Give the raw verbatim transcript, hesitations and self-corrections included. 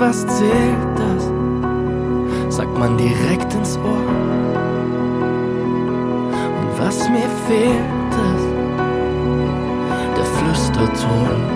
was zählt, das sagt man direkt ins Ohr. Und was mir fehlt,